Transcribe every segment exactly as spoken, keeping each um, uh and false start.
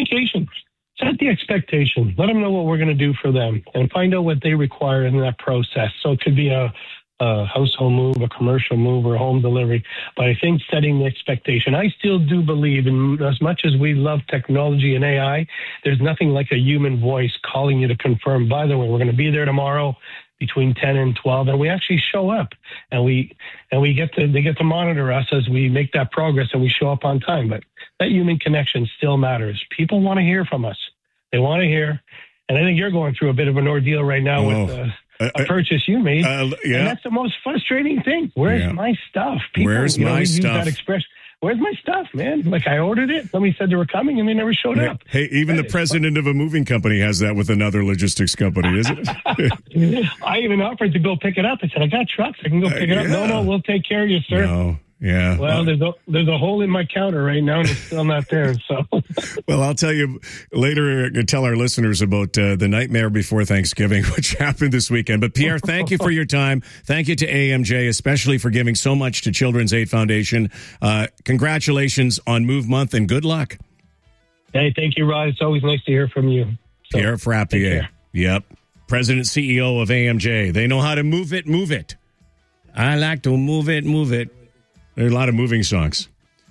communication. Set the expectation. Let them know what we're going to do for them and find out what they require in that process. So it could be a, a household move, a commercial move, or home delivery. But I think setting the expectation. I still do believe in, as much as we love technology and A I, there's nothing like a human voice calling you to confirm, by the way, we're going to be there tomorrow between ten and twelve, and we actually show up, and we and we get to they get to monitor us as we make that progress, and we show up on time. But that human connection still matters. People want to hear from us. They want to hear, and I think you're going through a bit of an ordeal right now oh, with uh, a uh, purchase you made, uh, yeah. and that's the most frustrating thing. Where's yeah. my stuff? People, Where's you know, my use stuff? That expression. Where's my stuff, man? Like, I ordered it. Somebody said they were coming, and they never showed hey, up. Hey, even that the president fun. of a moving company has that with another logistics company, isn't it? I even offered to go pick it up. I said, I got trucks. I can go pick uh, it up. Yeah. No, no, we'll take care of you, sir. No. Yeah. Well, well, there's a there's a hole in my counter right now, and it's still not there. So, well, I'll tell you later. Tell our listeners about uh, the nightmare before Thanksgiving, which happened this weekend. But Pierre, thank you for your time. Thank you to A M J, especially for giving so much to Children's Aid Foundation. Uh, congratulations on Move Month, and good luck. Hey, thank you, Rod. It's always nice to hear from you. So, Pierre Frappier. Yep, President C E O of A M J. They know how to move it, move it. I like to move it, move it. There are a lot of moving songs.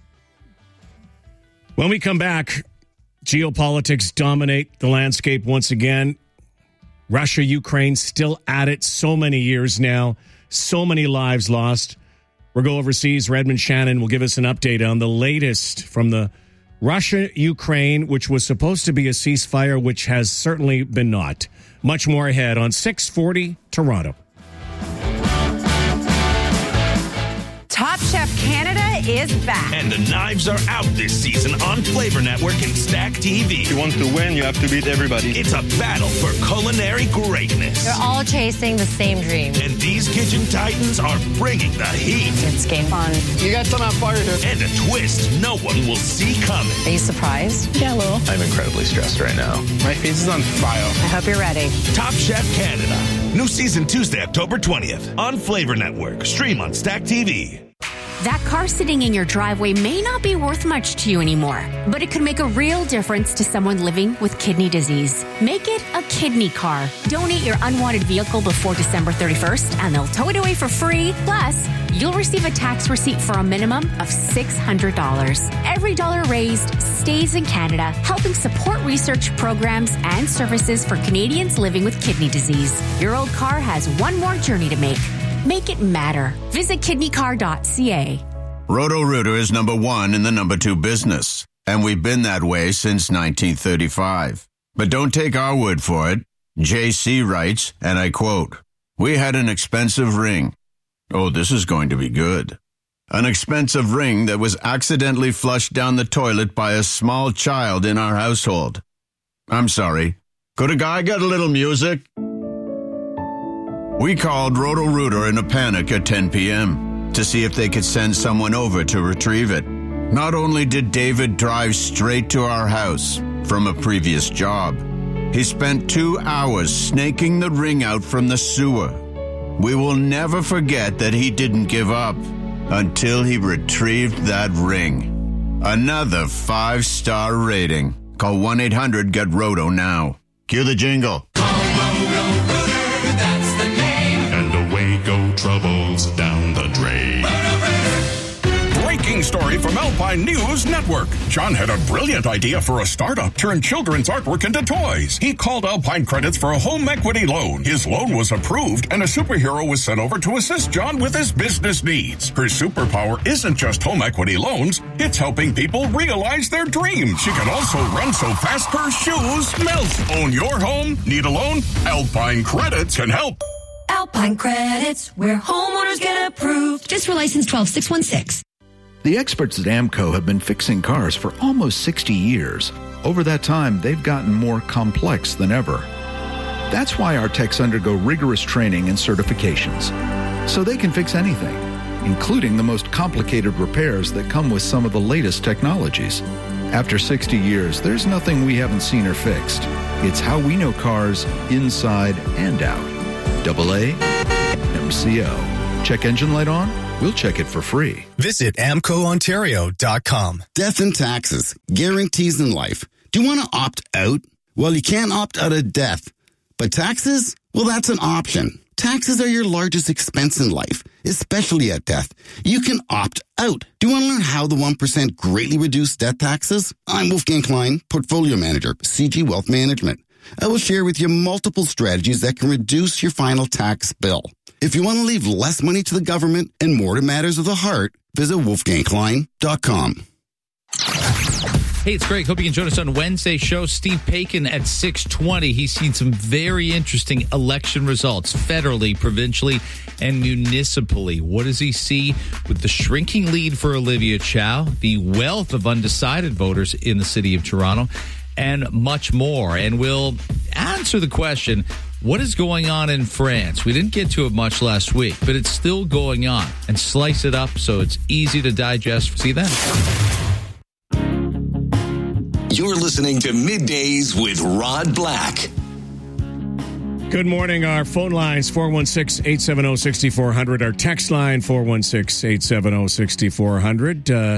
When we come back, geopolitics dominate the landscape once again. Russia, Ukraine, still at it. So many years now. So many lives lost. We'll go overseas. Redmond Shannon will give us an update on the latest from the Russia-Ukraine, which was supposed to be a ceasefire, which has certainly been not. Much more ahead on six forty Toronto. Top Chef Canada is back. And the knives are out this season on Flavor Network and Stack T V. If you want to win, you have to beat everybody. It's a battle for culinary greatness. They're all chasing the same dream. And these kitchen titans are bringing the heat. It's game fun. You got some on fire here. And a twist no one will see coming. Are you surprised? Yeah, a little. I'm incredibly stressed right now. My face is on fire. I hope you're ready. Top Chef Canada. New season Tuesday, October twentieth on Flavor Network. Stream on Stack T V. That car sitting in your driveway may not be worth much to you anymore, but it could make a real difference to someone living with kidney disease. Make it a kidney car. Donate your unwanted vehicle before December thirty-first, and they'll tow it away for free. Plus, you'll receive a tax receipt for a minimum of six hundred dollars. Every dollar raised stays in Canada, helping support research programs and services for Canadians living with kidney disease. Your old car has one more journey to make. Make it matter. Visit kidney car dot c a. Roto-Rooter is number one in the number two business, and we've been that way since nineteen thirty-five. But don't take our word for it. J C writes, and I quote, "We had an expensive ring. Oh, this is going to be good. An expensive ring that was accidentally flushed down the toilet by a small child in our household. I'm sorry. Could a guy get a little music?" We called Roto-Rooter in a panic at ten p.m. to see if they could send someone over to retrieve it. Not only did David drive straight to our house from a previous job, he spent two hours snaking the ring out from the sewer. We will never forget that he didn't give up until he retrieved that ring. Another five-star rating. Call one eight hundred get roto now. Cue the jingle. Go troubles down the drain. Breaking story from Alpine News Network. John had a brilliant idea for a startup, turn children's artwork into toys. He called Alpine Credits for a home equity loan. His loan was approved, and a superhero was sent over to assist John with his business needs. Her superpower isn't just home equity loans, it's helping people realize their dreams. She can also run so fast her shoes melt. Own your home? Need a loan? Alpine Credits can help. Alpine Credits, where homeowners get approved. Just for license twelve six one six. The experts at AMCO have been fixing cars for almost sixty years. Over that time, they've gotten more complex than ever. That's why our techs undergo rigorous training and certifications, so they can fix anything, including the most complicated repairs that come with some of the latest technologies. After sixty years, there's nothing we haven't seen or fixed. It's how we know cars inside and out. Double A M C O. Check engine light on? We'll check it for free. Visit amco ontario dot com. Death and taxes, guarantees in life. Do you want to opt out? Well, you can't opt out of death. But taxes? Well, that's an option. Taxes are your largest expense in life, especially at death. You can opt out. Do you want to learn how the one percent greatly reduced death taxes? I'm Wolfgang Klein, Portfolio Manager, C G Wealth Management. I will share with you multiple strategies that can reduce your final tax bill. If you want to leave less money to the government and more to matters of the heart, visit wolfgang klein dot com. Hey, it's Greg. Hope you can join us on Wednesday's show. Steve Paikin at six twenty. He's seen some very interesting election results, federally, provincially, and municipally. What does he see with the shrinking lead for Olivia Chow, the wealth of undecided voters in the city of Toronto, and much more? And we'll answer the question, what is going on in France? We didn't get to it much last week, but it's still going on. And slice it up so it's easy to digest. See that? You're listening to Middays with Rod Black. Good morning. Our phone lines, four one six, eight seven zero, six four zero zero. Our text line, four one six, eight seven zero, six four zero zero. Uh,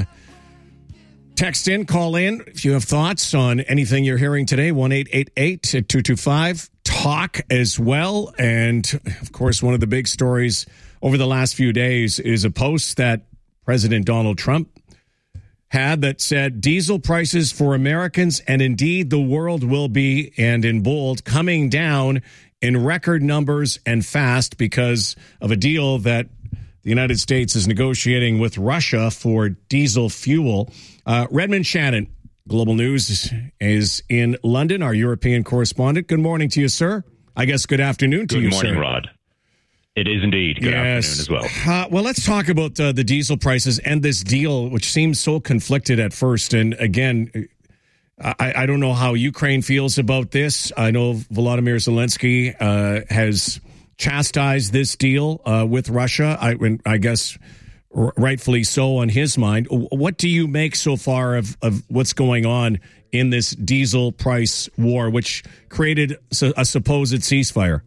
text in, call in if you have thoughts on anything you're hearing today, one eight eight eight, two two five, talk as well. And, of course, one of the big stories over the last few days is a post that President Donald Trump had that said diesel prices for Americans and indeed the world will be, and in bold, coming down in record numbers and fast because of a deal that the United States is negotiating with Russia for diesel fuel. Uh, Redmond Shannon, Global News, is in London, our European correspondent. Good morning to you, sir. I guess good afternoon to good you, morning, sir. Rod. It is indeed. Good yes. afternoon as well. Uh, well, let's talk about uh, the diesel prices and this deal, which seems so conflicted at first. And again, I, I don't know how Ukraine feels about this. I know Volodymyr Zelensky uh, has chastised this deal uh, with Russia. I, I guess rightfully so on his mind. What do you make so far of, of what's going on in this diesel price war, which created a supposed ceasefire?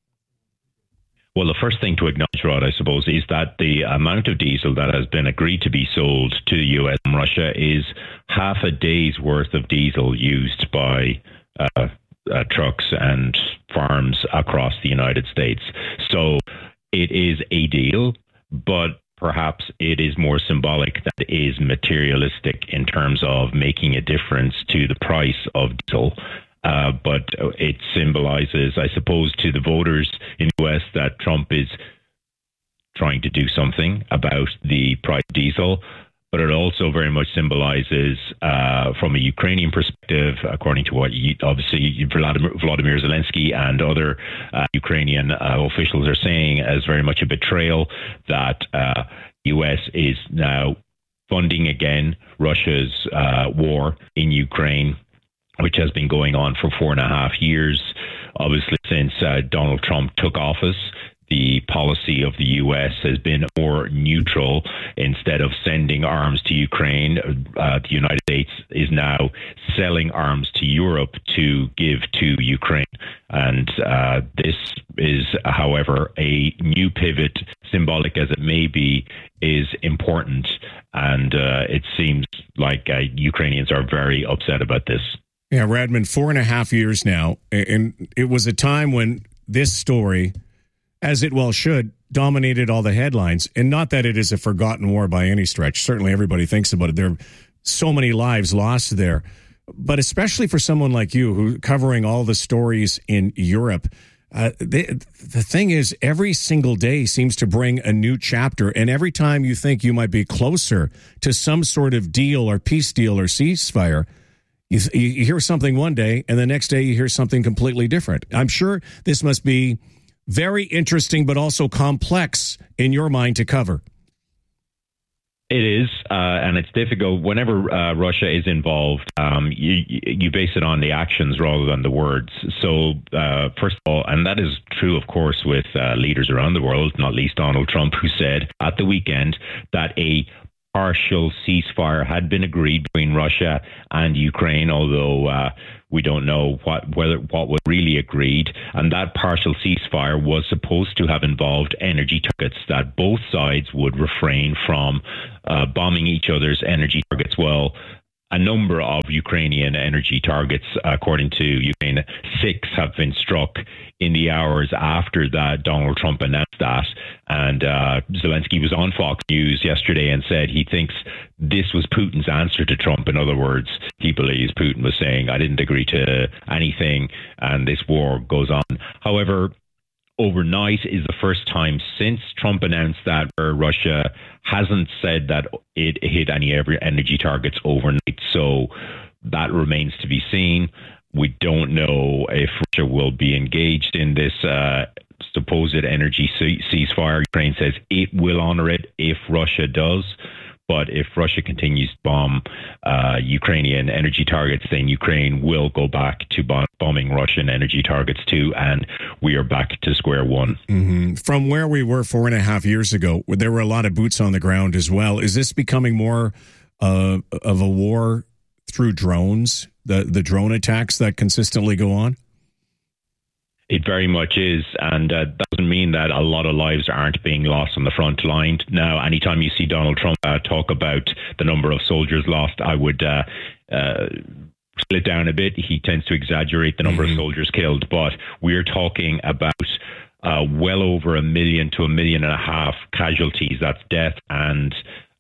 Well, the first thing to acknowledge, Rod, I suppose, is that the amount of diesel that has been agreed to be sold to the U S and Russia is half a day's worth of diesel used by uh, uh, trucks and farms across the United States. So it is a deal, but perhaps it is more symbolic than it is materialistic in terms of making a difference to the price of diesel. Uh, but it symbolizes, I suppose, to the voters in the U S that Trump is trying to do something about the price of diesel. But it also very much symbolizes, uh, from a Ukrainian perspective, according to what you, obviously Vladimir, Volodymyr Zelensky and other uh, Ukrainian uh, officials are saying, as very much a betrayal that uh, U S is now funding again Russia's uh, war in Ukraine, which has been going on for four and a half years. Obviously, since uh, Donald Trump took office, the policy of the U S has been more neutral. Instead of sending arms to Ukraine, uh, the United States is now selling arms to Europe to give to Ukraine. And uh, this is, however, a new pivot, symbolic as it may be, is important. And uh, it seems like uh, Ukrainians are very upset about this. Yeah, Radman, four and a half years now, and it was a time when this story, as it well should, dominated all the headlines. And not that it is a forgotten war by any stretch. Certainly everybody thinks about it. There are so many lives lost there. But especially for someone like you, who covering all the stories in Europe, uh, they, the thing is, every single day seems to bring a new chapter. And every time you think you might be closer to some sort of deal or peace deal or ceasefire, You, you hear something one day, and the next day you hear something completely different. I'm sure this must be very interesting, but also complex in your mind to cover. It is, uh, and it's difficult. Whenever uh, Russia is involved, um, you, you base it on the actions rather than the words. So, uh, first of all, and that is true, of course, with uh, leaders around the world, not least Donald Trump, who said at the weekend that a partial ceasefire had been agreed between Russia and Ukraine, although uh, we don't know what whether what was really agreed. And that partial ceasefire was supposed to have involved energy targets, that both sides would refrain from uh, bombing each other's energy targets. Well, a number of Ukrainian energy targets. According to Ukraine, six have been struck in the hours after that Donald Trump announced that. And uh, Zelensky was on Fox News yesterday and said he thinks this was Putin's answer to Trump. In other words, he believes Putin was saying, I didn't agree to anything, and this war goes on. However, overnight is the first time since Trump announced that where Russia hasn't said that it hit any energy targets overnight. So that remains to be seen. We don't know if Russia will be engaged in this uh, supposed energy ceasefire. Ukraine says it will honor it if Russia does. But if Russia continues to bomb uh, Ukrainian energy targets, then Ukraine will go back to bomb- bombing Russian energy targets too, and we are back to square one. Mm-hmm. From where we were four and a half years ago, there were a lot of boots on the ground as well. Is this becoming more uh, of a war through drones, the, the drone attacks that consistently go on? It very much is, and uh, doesn't mean that a lot of lives aren't being lost on the front line. Now, anytime you see Donald Trump uh, talk about the number of soldiers lost, I would uh, uh, scale it down a bit. He tends to exaggerate the number mm-hmm. of soldiers killed, but we're talking about uh, well over a million to a million and a half casualties. That's death and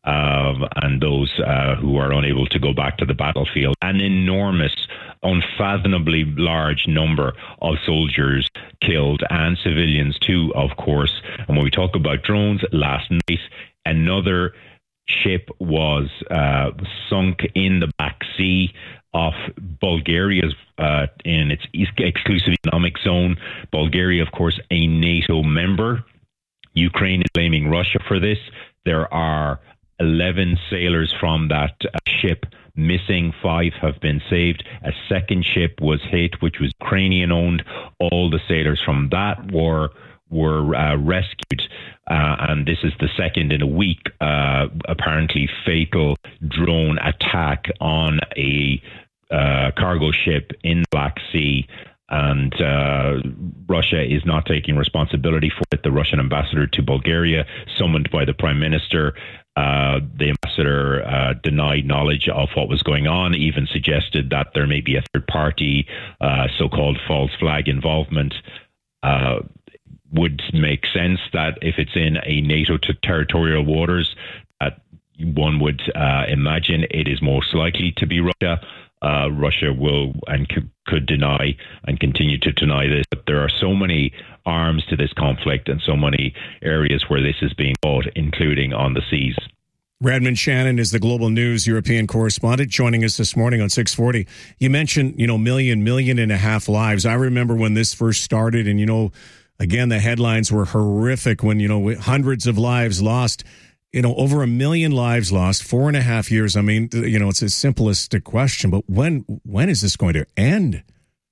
Um, and those uh, who are unable to go back to the battlefield. An enormous, unfathomably large number of soldiers killed and civilians too, of course. And when we talk about drones, last night, another ship was uh, sunk in the Black Sea off Bulgaria's uh, in its exclusive economic zone. Bulgaria, of course, a NATO member. Ukraine is blaming Russia for this. There are eleven sailors from that uh, ship missing. Five have been saved. A second ship was hit, which was Ukrainian owned. All the sailors from that were were uh, rescued. Uh, and this is the second in a week, uh, apparently fatal drone attack on a uh, cargo ship in the Black Sea. And uh, Russia is not taking responsibility for it. The Russian ambassador to Bulgaria, summoned by the prime minister, uh, the ambassador uh, denied knowledge of what was going on, even suggested that there may be a third party, uh, so-called false flag involvement. Uh, would make sense that if it's in a NATO t- territorial waters, that one would uh, imagine it is most likely to be Russia. Uh, Russia will and c- could deny and continue to deny this. But there are so many arms to this conflict and so many areas where this is being fought, including on the seas. Redmond Shannon is the Global News European correspondent, joining us this morning on six forty. You mentioned, you know, million, million and a half lives. I remember when this first started, and, you know, again, the headlines were horrific when, you know, hundreds of lives lost. You know, over a million lives lost, four and a half years. I mean, you know, it's a simplistic question, but when when is this going to end?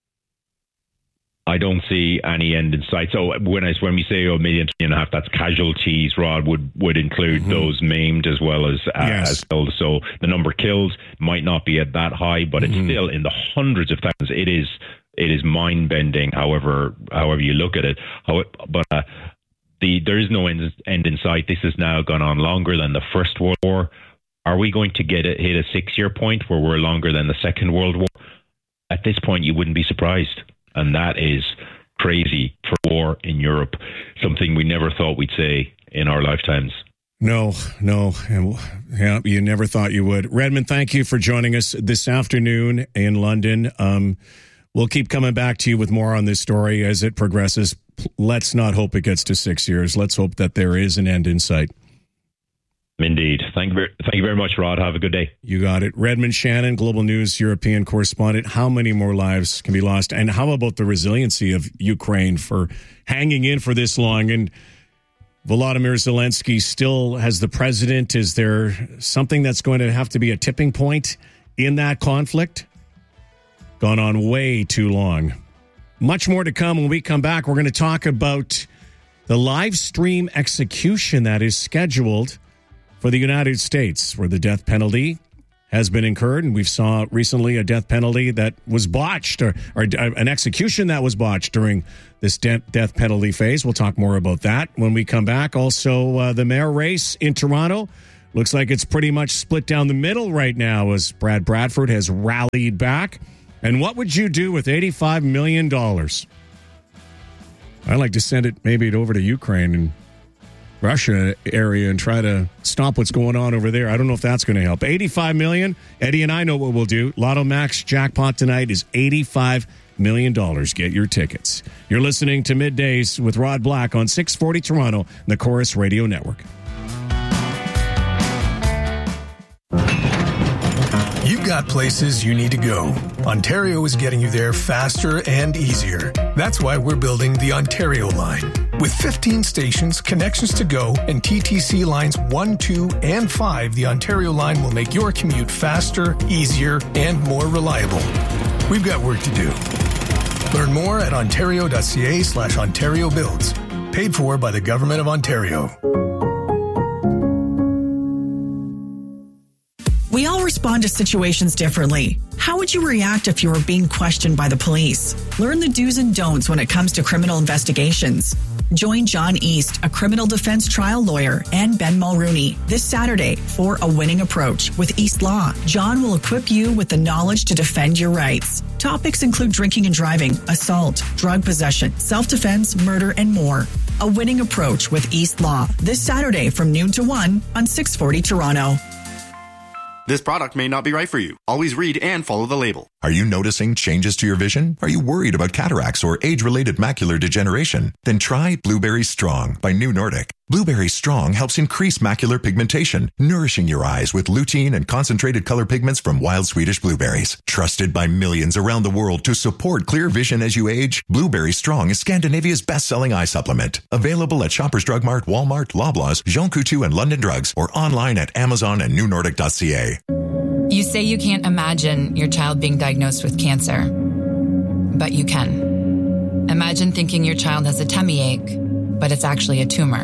I don't see any end in sight. So when I when we say a million and a half, that's casualties. Rod would would include mm-hmm. those maimed as well as uh, yes. as killed. So the number killed might not be at that high, but mm-hmm. it's still in the hundreds of thousands. It is it is mind bending. However, however you look at it, How, but. Uh, The, there is no end, end in sight. This has now gone on longer than the First World War. Are we going to get a, hit a six-year point where we're longer than the Second World War? At this point, you wouldn't be surprised. And that is crazy for war in Europe, something we never thought we'd say in our lifetimes. No, no. Yeah, you never thought you would. Redmond, thank you for joining us this afternoon in London. Um, we'll keep coming back to you with more on this story as it progresses. Let's not hope it gets to six years. Let's hope that there is an end in sight. Indeed. Thank you, thank you very much, Rod. Have a good day. You got it. Redmond Shannon, Global News European correspondent. How many more lives can be lost? And how about the resiliency of Ukraine for hanging in for this long? And Volodymyr Zelensky still has the president. Is there something that's going to have to be a tipping point in that conflict? Gone on way too long. Much more to come. When we come back, we're going to talk about the live stream execution that is scheduled for the United States, where the death penalty has been incurred. And we saw recently a death penalty that was botched, or, or an execution that was botched during this de- death penalty phase. We'll talk more about that when we come back. Also, uh, the mayor race in Toronto, Looks like it's pretty much split down the middle right now as Brad Bradford has rallied back. And what would you do with eighty-five million dollars? I'd like to send it maybe over to Ukraine and Russia area and try to stop what's going on over there. I don't know if that's going to help. eighty-five million dollars. Eddie and I know what we'll do. Lotto Max jackpot tonight is eighty-five million dollars. Get your tickets. You're listening to Middays with Rod Black on six forty Toronto, the Chorus Radio Network. You've got places you need to go. Ontario is getting you there faster and easier. That's why we're building the Ontario line. With fifteen stations, connections to go, and T T C lines one, two, and five, the Ontario line will make your commute faster, easier, and more reliable. We've got work to do. Learn more at ontario.ca slash Ontario Builds. Paid for by the Government of Ontario. We all respond to situations differently. How would you react if you were being questioned by the police? Learn the do's and don'ts when it comes to criminal investigations. Join John East, a criminal defense trial lawyer, and Ben Mulrooney this Saturday for A Winning Approach with East Law. John will equip you with the knowledge to defend your rights. Topics include drinking and driving, assault, drug possession, self-defense, murder, and more. A Winning Approach with East Law this Saturday from noon to one on six forty Toronto. This product may not be right for you. Always read and follow the label. Are you noticing changes to your vision? Are you worried about cataracts or age-related macular degeneration? Then try Blueberry Strong by New Nordic. Blueberry Strong helps increase macular pigmentation, nourishing your eyes with lutein and concentrated color pigments from wild Swedish blueberries. Trusted by millions around the world to support clear vision as you age, Blueberry Strong is Scandinavia's best-selling eye supplement. Available at Shoppers Drug Mart, Walmart, Loblaws, Jean Coutu, and London Drugs, or online at Amazon and new nordic dot c a. You say you can't imagine your child being diagnosed with cancer, but you can. Imagine thinking your child has a tummy ache, but it's actually a tumor.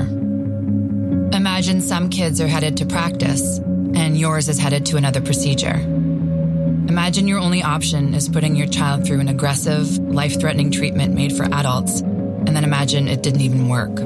Imagine some kids are headed to practice, and yours is headed to another procedure. Imagine your only option is putting your child through an aggressive, life-threatening treatment made for adults, and then imagine it didn't even work.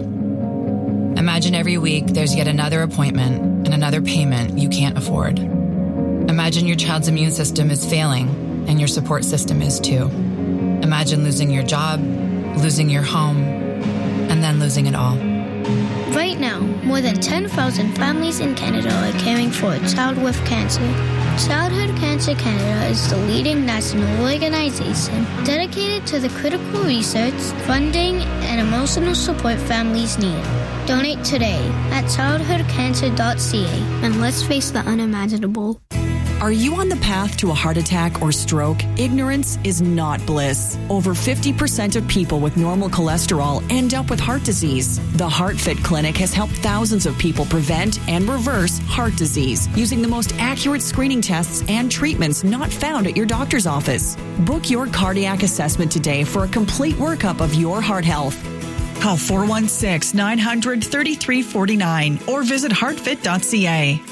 Imagine every week there's yet another appointment and another payment you can't afford. Imagine your child's immune system is failing, and your support system is too. Imagine losing your job, losing your home, and then losing it all. Right now, more than ten thousand families in Canada are caring for a child with cancer. Childhood Cancer Canada is the leading national organization dedicated to the critical research, funding, and emotional support families need. Donate today at childhood cancer dot c a and let's face the unimaginable. Are you on the path to a heart attack or stroke? Ignorance is not bliss. Over fifty percent of people with normal cholesterol end up with heart disease. The HeartFit Clinic has helped thousands of people prevent and reverse heart disease using the most accurate screening tests and treatments not found at your doctor's office. Book your cardiac assessment today for a complete workup of your heart health. Call four one six, nine hundred, thirty-three forty-nine or visit heart fit dot c a.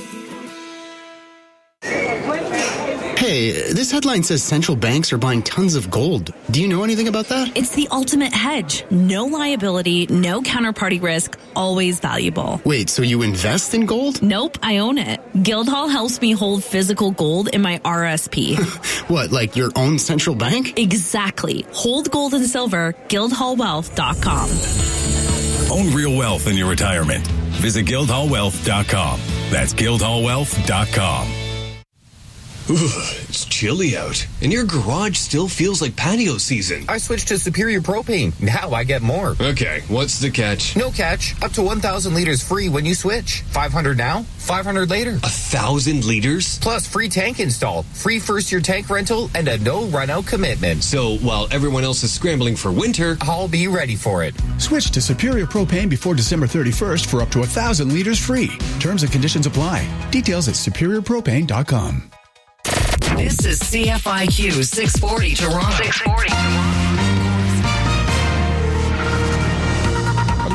Hey, this headline says central banks are buying tons of gold. Do you know anything about that? It's the ultimate hedge. No liability, no counterparty risk, always valuable. Wait, so you invest in gold? Nope, I own it. Guildhall helps me hold physical gold in my R S P. What, like your own central bank? Exactly. Hold gold and silver, guildhall wealth dot com. Own real wealth in your retirement. Visit guildhall wealth dot com. That's guildhall wealth dot com. Ooh, it's chilly out, and your garage still feels like patio season. I switched to Superior Propane. Now I get more. Okay, what's the catch? No catch. Up to one thousand liters free when you switch. five hundred now, five hundred later. A thousand liters? Plus free tank install, free first-year tank rental, and a no run-out commitment. So while everyone else is scrambling for winter, I'll be ready for it. Switch to Superior Propane before December thirty-first for up to one thousand liters free. Terms and conditions apply. Details at superior propane dot com. This is C F I Q six forty Toronto. six forty Toronto. From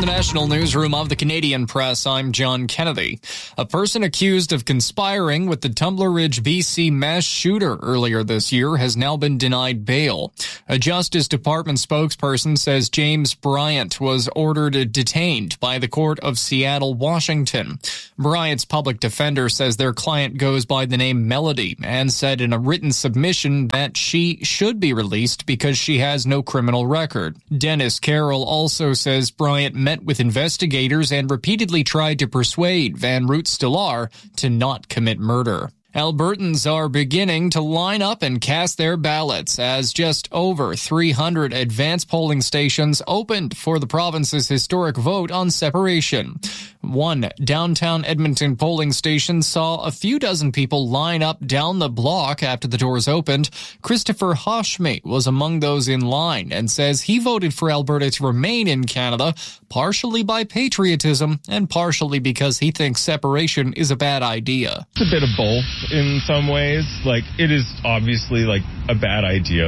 the National Newsroom of the Canadian Press, I'm John Kennedy. A person accused of conspiring with the Tumbler Ridge, B C mass shooter earlier this year has now been denied bail. A Justice Department spokesperson says James Bryant was ordered detained by the Court of Seattle, Washington. Bryant's public defender says their client goes by the name Melody and said in a written submission that she should be released because she has no criminal record. Dennis Carroll also says Bryant met with investigators and repeatedly tried to persuade Van Root-Stellar to not commit murder. Albertans are beginning to line up and cast their ballots as just over three hundred advance polling stations opened for the province's historic vote on separation. One downtown Edmonton polling station saw a few dozen people line up down the block after the doors opened. Christopher Hoshmate was among those in line and says he voted for Alberta to remain in Canada, partially by patriotism and partially because he thinks separation is a bad idea. It's a bit of both in some ways. Like, it is obviously like a bad idea.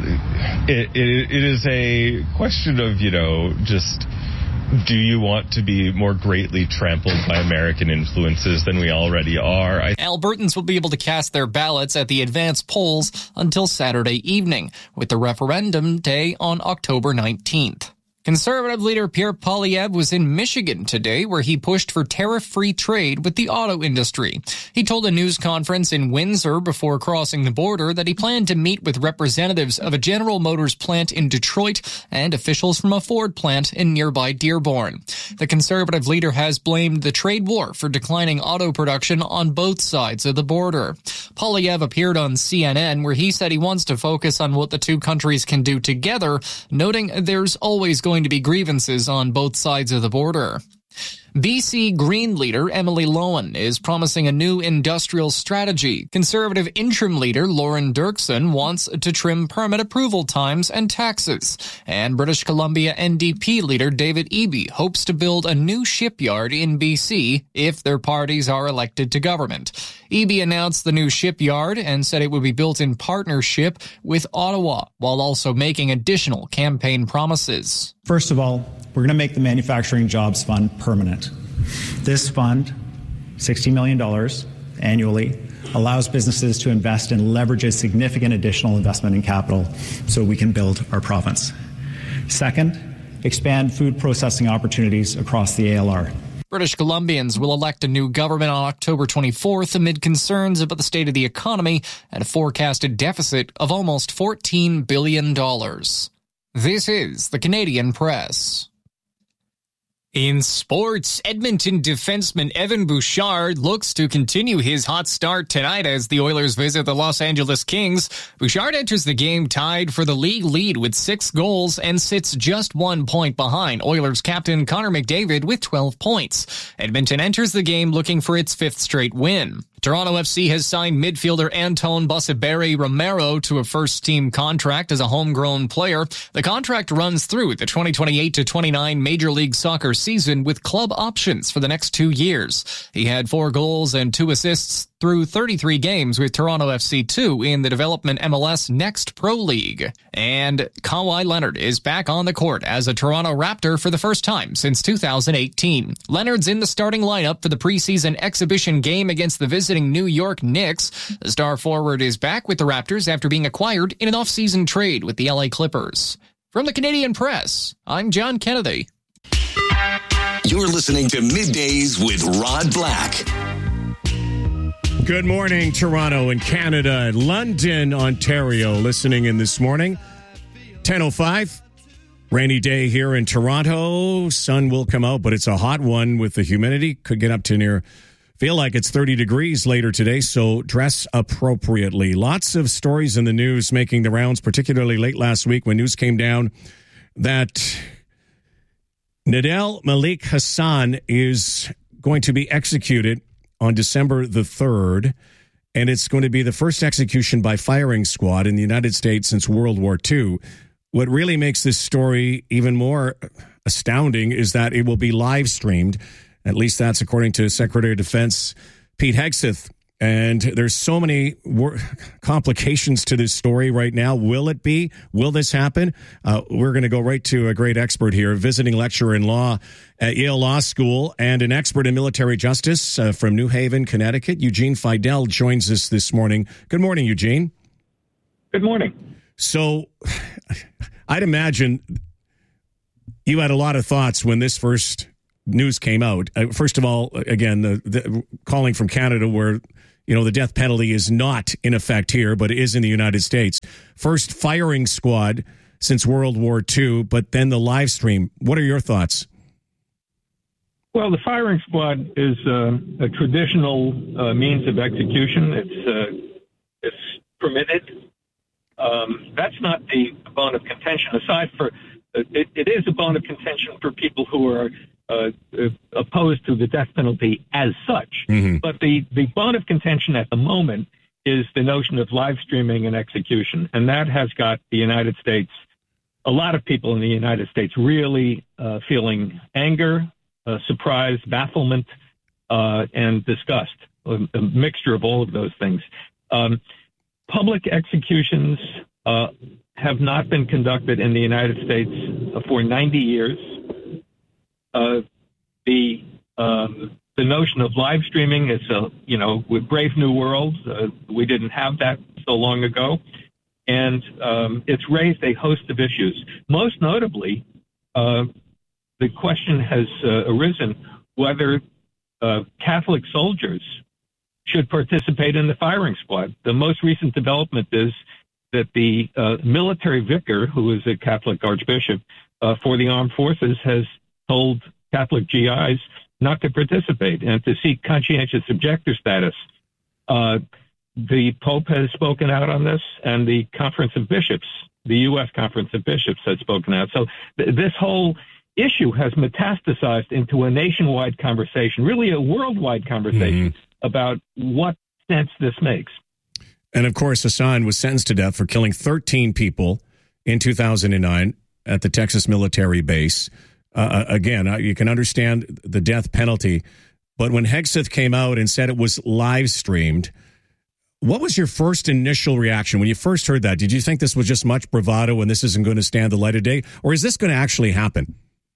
It, it, it is a question of, you know, just... do you want to be more greatly trampled by American influences than we already are? I- Albertans will be able to cast their ballots at the advance polls until Saturday evening, with the referendum day on October nineteenth. Conservative leader Pierre Poilievre was in Michigan today, where he pushed for tariff-free trade with the auto industry. He told a news conference in Windsor before crossing the border that he planned to meet with representatives of a General Motors plant in Detroit and officials from a Ford plant in nearby Dearborn. The conservative leader has blamed the trade war for declining auto production on both sides of the border. Poilievre appeared on C N N, where he said he wants to focus on what the two countries can do together, noting there's always going to be grievances on both sides of the border. B C Green leader Emily Lowen is promising a new industrial strategy. Conservative interim leader Lauren Dirksen wants to trim permit approval times and taxes. And British Columbia N D P leader David Eby hopes to build a new shipyard in B C if their parties are elected to government. Eby announced the new shipyard and said it would be built in partnership with Ottawa, while also making additional campaign promises. First of all, we're going to make the Manufacturing Jobs Fund permanent. This fund, sixty million dollars annually, allows businesses to invest and leverages significant additional investment in capital so we can build our province. Second, expand food processing opportunities across the A L R. British Columbians will elect a new government on October twenty-fourth amid concerns about the state of the economy and a forecasted deficit of almost fourteen billion dollars. This is the Canadian Press. In sports, Edmonton defenseman Evan Bouchard looks to continue his hot start tonight as the Oilers visit the Los Angeles Kings. Bouchard enters the game tied for the league lead with six goals and sits just one point behind Oilers captain Connor McDavid with twelve points. Edmonton enters the game looking for its fifth straight win. Toronto F C has signed midfielder Anton Bossiberi Romero to a first-team contract as a homegrown player. The contract runs through the twenty twenty-eight to twenty-nine Major League Soccer season with club options for the next two years. He had four goals and two assists through thirty-three games with Toronto F C two in the development M L S Next Pro League. And Kawhi Leonard is back on the court as a Toronto Raptor for the first time since two thousand eighteen. Leonard's in the starting lineup for the preseason exhibition game against the visiting New York Knicks. The star forward is back with the Raptors after being acquired in an off-season trade with the L A Clippers. From the Canadian Press, I'm John Kennedy. You're listening to Middays with Rod Black. Good morning, Toronto and Canada, London, Ontario, listening in this morning. ten oh five, rainy day here in Toronto. Sun will come out, but it's a hot one with the humidity. Could get up to near, feel like it's thirty degrees later today, so dress appropriately. Lots of stories in the news making the rounds, particularly late last week when news came down that Nadel Malik Hassan is going to be executed on December the third, and it's going to be the first execution by firing squad in the United States since World War Two. What really makes this story even more astounding is that it will be live streamed. At least that's according to Secretary of Defense Pete Hegseth. And there's so many wor- complications to this story right now. Will it be? Will this happen? Uh, we're going to go right to a great expert here, visiting lecturer in law at Yale Law School and an expert in military justice uh, from New Haven, Connecticut. Eugene Fidel joins us this morning. Good morning, Eugene. Good morning. So I'd imagine you had a lot of thoughts when this first news came out. Uh, first of all, again, the, the calling from Canada where, you know, the death penalty is not in effect here, but is in the United States. First firing squad since World War Two, but then the live stream. What are your thoughts? Well, the firing squad is uh, a traditional uh, means of execution. It's uh, it's permitted. Um, that's not the bone of contention. Aside for uh, it, it is a bone of contention for people who are uh, opposed to the death penalty as such. Mm-hmm. But the the bone of contention at the moment is the notion of live streaming and execution, and that has got the United States, a lot of people in the United States, really uh, feeling anger, uh, surprise, bafflement, uh, and disgust. A, a mixture of all of those things. Um, Public executions uh, have not been conducted in the United States for ninety years. Uh, the um, the notion of live streaming is, a, you know, with Brave New World, uh, we didn't have that so long ago, and um, it's raised a host of issues. Most notably, uh, the question has uh, arisen whether uh, Catholic soldiers should participate in the firing squad. The most recent development is that the uh, military vicar, who is a Catholic archbishop uh, for the armed forces, has told Catholic G Is not to participate and to seek conscientious objector status. Uh, the Pope has spoken out on this, and the Conference of Bishops, the U S Conference of Bishops, has spoken out. So th- this whole issue has metastasized into a nationwide conversation, really a worldwide conversation, mm-hmm. about what sense this makes. And of course, Hassan was sentenced to death for killing thirteen people in two thousand nine at the Texas military base. Uh, again, you can understand the death penalty, but when Hegseth came out and said it was live streamed, what was your first initial reaction when you first heard that? Did you think this was just much bravado and this isn't going to stand the light of day, or is this going to actually happen?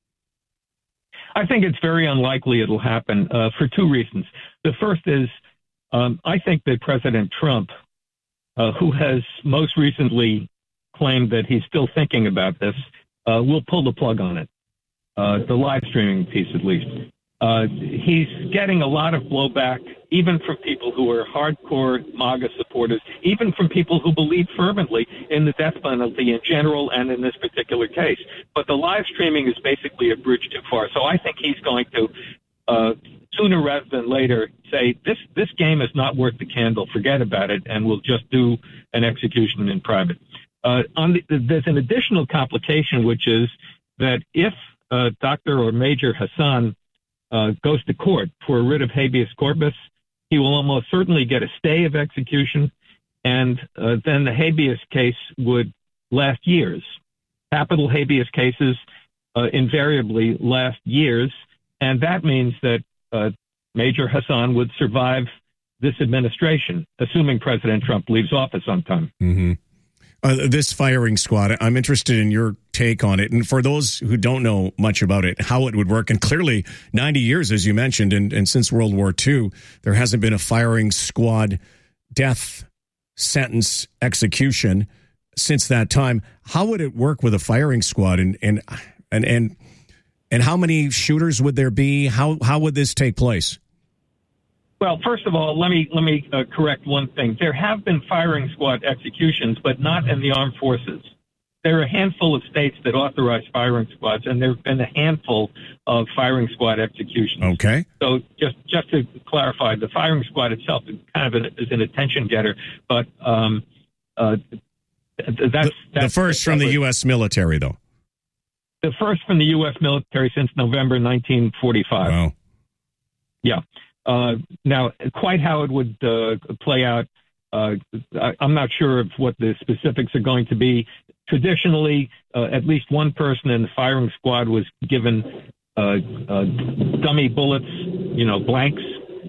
I think it's very unlikely it'll happen uh, for two reasons. The first is um, I think that President Trump, uh, who has most recently claimed that he's still thinking about this, uh, will pull the plug on it, uh, the live streaming piece at least. Uh, he's getting a lot of blowback, even from people who are hardcore MAGA supporters, even from people who believe fervently in the death penalty in general and in this particular case. But the live streaming is basically a bridge too far. So I think he's going to, uh, sooner rather than later, say, this, this game is not worth the candle, forget about it, and we'll just do an execution in private. Uh, on the, there's an additional complication, which is that if uh, Doctor or Major Hassan Uh, goes to court for a writ of habeas corpus, he will almost certainly get a stay of execution, and uh, then the habeas case would last years. Capital habeas cases uh, invariably last years, and that means that uh, Major Hassan would survive this administration, assuming President Trump leaves office on time. Mm-hmm. Uh, this firing squad, I'm interested in your take on it. And for those who don't know much about it, how it would work. And clearly, ninety years, as you mentioned, and, and since World War Two, there hasn't been a firing squad death sentence execution since that time. How would it work with a firing squad? And and and and, and how many shooters would there be? How how would this take place? Well, first of all, let me let me uh, correct one thing. There have been firing squad executions, but not in the armed forces. There are a handful of states that authorize firing squads, and there have been a handful of firing squad executions. Okay. So just just to clarify, the firing squad itself is kind of an, is an attention getter, but um, uh, that's, the, that's the first from the U S military, though. The first from the U S military since November nineteen forty-five. Wow. Yeah. Uh, now, quite how it would uh, play out, uh, I, I'm not sure of what the specifics are going to be. Traditionally, uh, at least one person in the firing squad was given uh, uh, dummy bullets, you know, blanks,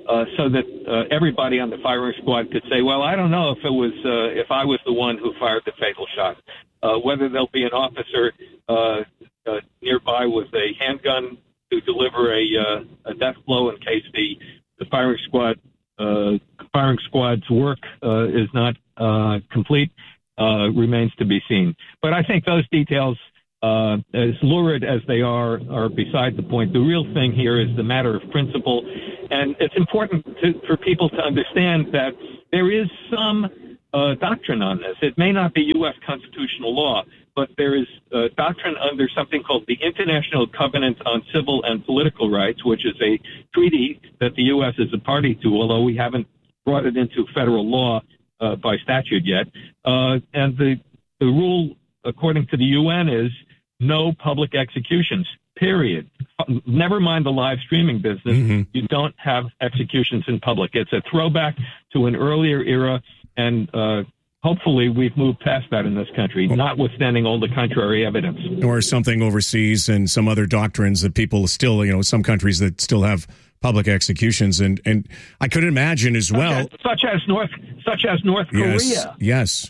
uh, so that uh, everybody on the firing squad could say, well, I don't know if it was uh, if I was the one who fired the fatal shot. Uh, whether there'll be an officer uh, uh, nearby with a handgun to deliver a, uh, a death blow in case the, the firing squad uh, firing squad's work uh, is not uh, complete uh, remains to be seen. But I think those details, uh, as lurid as they are, are beside the point. The real thing here is the matter of principle, and it's important to, for people to understand that there is some Uh, doctrine on this. It may not be U S constitutional law, but there is uh, doctrine under something called the International Covenant on Civil and Political Rights, which is a treaty that the U S is a party to, although we haven't brought it into federal law uh, by statute yet. Uh, and the, the rule, according to the U N, is no public executions, period. Never mind the live streaming business. Mm-hmm. You don't have executions in public. It's a throwback to an earlier era. And uh, hopefully we've moved past that in this country, notwithstanding all the contrary evidence. Or something overseas and some other doctrines that people still, you know, some countries that still have public executions. And, and I could imagine as well. Such as, such as North, such as North yes, Korea. Yes.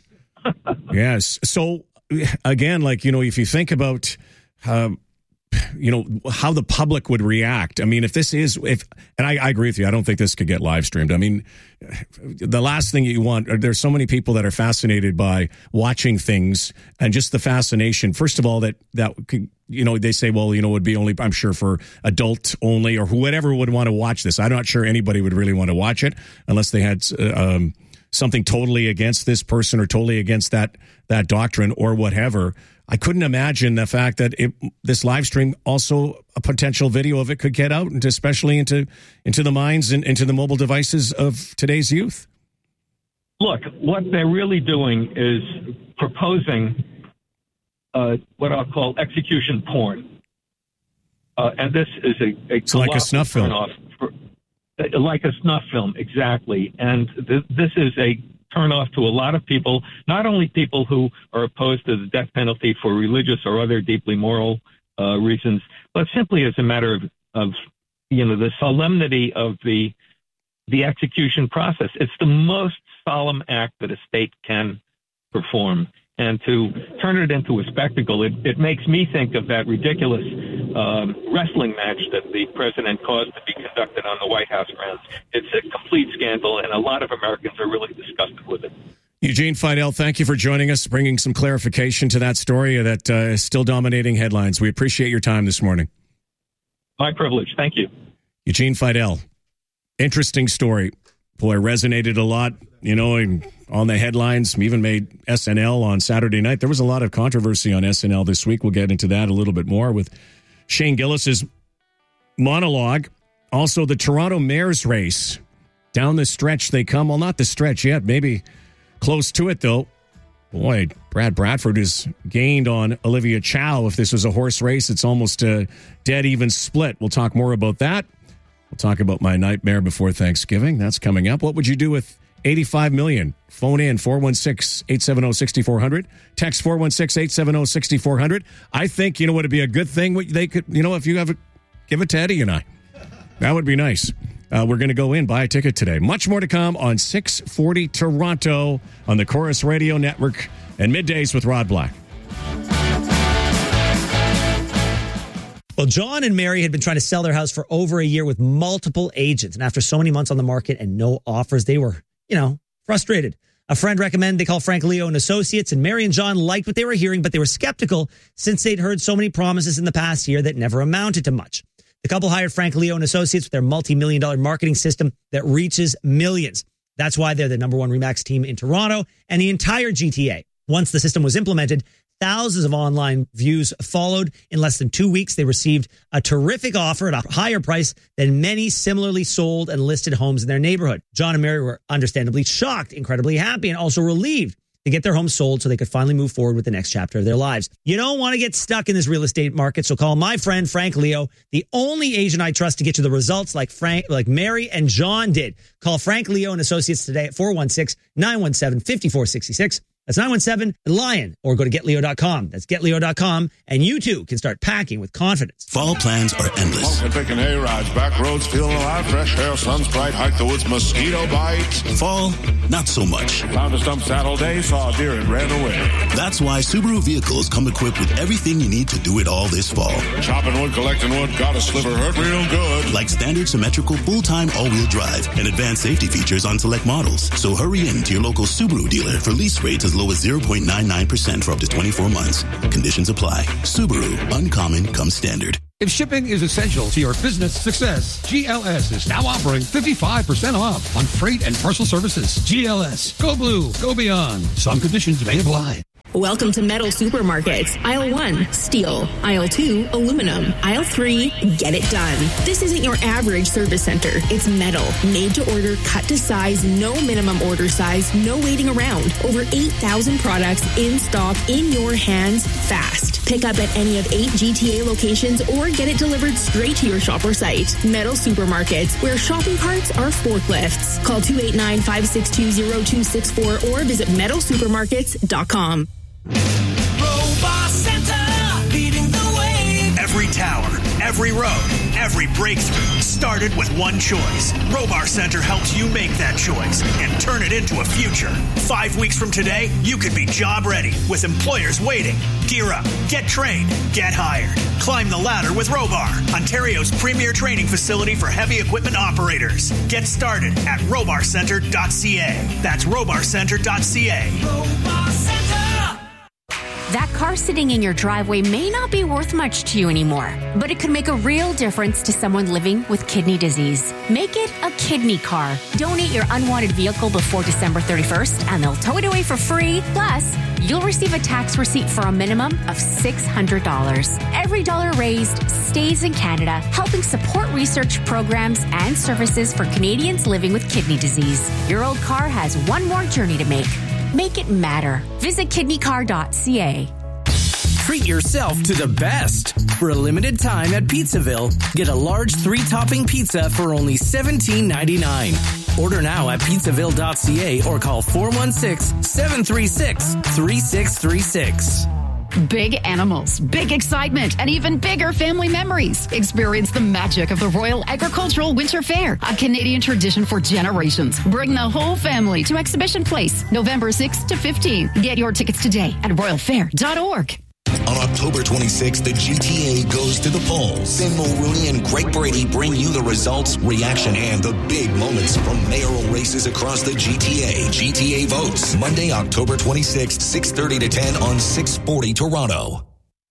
Yes. So, again, like, you know, if you think about um, you know, how the public would react. I mean, if this is, if, and I, I agree with you, I don't think this could get live streamed. I mean, the last thing you want, there's so many people that are fascinated by watching things and just the fascination. First of all, that, that could, you know, they say, well, you know, it would be only, I'm sure, for adult only or whoever would want to watch this. I'm not sure anybody would really want to watch it unless they had, uh, um, something totally against this person or totally against that, that doctrine or whatever. I couldn't imagine the fact that it, this live stream, also a potential video of it could get out, into, especially into into the minds and into the mobile devices of today's youth. Look, what they're really doing is proposing uh, what I'll call execution porn, uh, and this is a, a it's like a snuff film, for, like a snuff film, exactly. And th- this is a turn off to a lot of people, not only people who are opposed to the death penalty for religious or other deeply moral uh, reasons, but simply as a matter of, of, you know, the solemnity of the the execution process. It's the most solemn act that a state can perform. And to turn it into a spectacle, it, it makes me think of that ridiculous um, wrestling match that the president caused to be conducted on the White House grounds. It's a complete scandal, and a lot of Americans are really disgusted with it. Eugene Fidel, thank you for joining us, bringing some clarification to that story that uh, is still dominating headlines. We appreciate your time this morning. My privilege. Thank you. Eugene Fidel. Interesting story. Boy, resonated a lot, you know, and on the headlines, even made S N L on Saturday night. There was a lot of controversy on S N L this week. We'll get into that a little bit more with Shane Gillis's monologue. Also, the Toronto mayor's race. Down the stretch they come. Well, not the stretch yet. Maybe close to it, though. Boy, Brad Bradford has gained on Olivia Chow. If this was a horse race, it's almost a dead even split. We'll talk more about that. We'll talk about my nightmare before Thanksgiving. That's coming up. What would you do with eighty-five million dollars? Phone in four one six, eight seven zero, six four zero zero. Text four one six, eight seven zero, six four zero zero. I think, you know, would it be a good thing? They could, you know, if you have a, give it to Eddie and I. That would be nice. Uh, we're going to go in, buy a ticket today. Much more to come on six forty Toronto on the Chorus Radio Network and Middays with Rod Black. Well, John and Mary had been trying to sell their house for over a year with multiple agents. And after so many months on the market and no offers, they were, you know, frustrated. A friend recommended they call Frank Leo and Associates, and Mary and John liked what they were hearing, but they were skeptical since they'd heard so many promises in the past year that never amounted to much. The couple hired Frank Leo and Associates with their multi-million dollar marketing system that reaches millions. That's why they're the number one RE/MAX team in Toronto and the entire G T A. Once the system was implemented, thousands of online views followed. In less than two weeks, they received a terrific offer at a higher price than many similarly sold and listed homes in their neighborhood. John and Mary were understandably shocked, incredibly happy, and also relieved to get their home sold so they could finally move forward with the next chapter of their lives. You don't want to get stuck in this real estate market, so call my friend Frank Leo, the only agent I trust to get you the results like Frank, like Mary and John did. Call Frank Leo and Associates today at four one six, nine one seven, five four six six. That's nine one seven Lion, or go to get leo dot com. That's get leo dot com, and you too can start packing with confidence. Fall plans are endless. Smoking, picking hay rides, back roads, feeling alive, fresh air, sun's bright, hike the woods, mosquito bites. Fall, not so much. Found a stump saddle day, saw a deer and ran away. That's why Subaru vehicles come equipped with everything you need to do it all this fall. Chopping wood, collecting wood, got a sliver, hurt real good. Like standard symmetrical full-time all-wheel drive and advanced safety features on select models. So hurry in to your local Subaru dealer for lease rates as low as zero point nine nine percent for up to twenty-four months. Conditions apply. Subaru, uncommon comes standard. If shipping is essential to your business success, G L S is now offering fifty-five percent off on freight and parcel services. G L S. Go blue. Go beyond. Some conditions may apply. Welcome to Metal Supermarkets. Aisle one, steel. Aisle two, aluminum. Aisle three, get it done. This isn't your average service center. It's metal, made to order, cut to size, no minimum order size, no waiting around. Over eight thousand products in stock, in your hands, fast. Pick up at any of eight G T A locations or get it delivered straight to your shop or site. Metal Supermarkets, where shopping carts are forklifts. Call two eight nine, five six two, zero two six four or visit metal supermarkets dot com. Robot Center, leading the way. Every tower, every road, every breakthrough started with one choice. Robar Center helps you make that choice and turn it into a future. Five weeks from today, you could be job ready with employers waiting. Gear up, get trained, get hired. Climb the ladder with Robar, Ontario's premier training facility for heavy equipment operators. Get started at robar center dot c a. That's robar center dot c a. Robar Center. That car sitting in your driveway may not be worth much to you anymore, but it could make a real difference to someone living with kidney disease. Make it a kidney car. Donate your unwanted vehicle before December thirty-first, and they'll tow it away for free. Plus, you'll receive a tax receipt for a minimum of six hundred dollars. Every dollar raised stays in Canada, helping support research programs and services for Canadians living with kidney disease. Your old car has one more journey to make. Make it matter. Visit kidney car dot c a. Treat yourself to the best. For a limited time at Pizzaville, get a large three-topping pizza for only seventeen ninety-nine. Order now at pizzaville dot c a or call four one six, seven three six, three six three six. Big animals, big excitement, and even bigger family memories. Experience the magic of the Royal Agricultural Winter Fair, a Canadian tradition for generations. Bring the whole family to Exhibition Place, November sixth to fifteenth. Get your tickets today at royal fair dot org. On October twenty-sixth, the G T A goes to the polls. Ben Mulrooney and Greg Brady bring you the results, reaction, and the big moments from mayoral races across the G T A. G T A votes, Monday, October twenty-sixth, six thirty to ten on six forty Toronto.